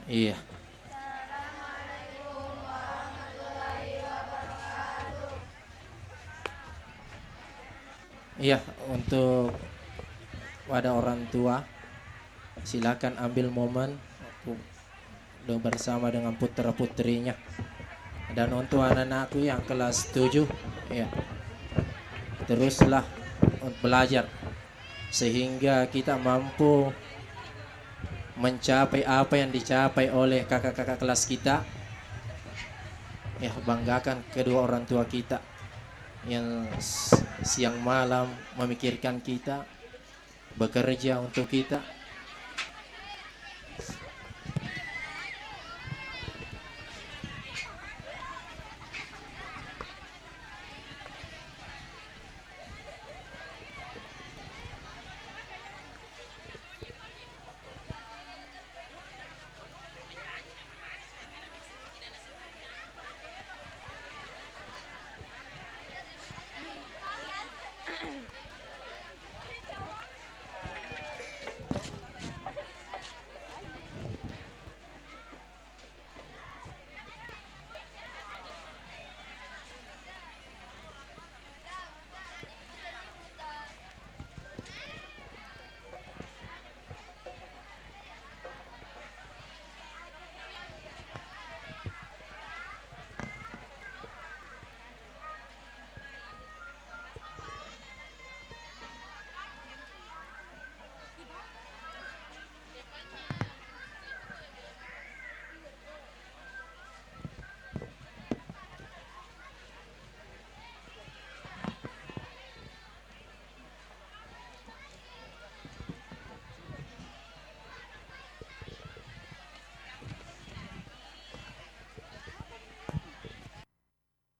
Iya, iya, untuk pada orang tua silakan ambil momen bersama dengan putra putrinya, dan untuk anak-anakku yang kelas 7, ya, teruslah belajar sehingga kita mampu mencapai apa yang dicapai oleh kakak-kakak kelas kita. Ya, banggakan kedua orang tua kita yang siang malam memikirkan kita, bekerja untuk kita.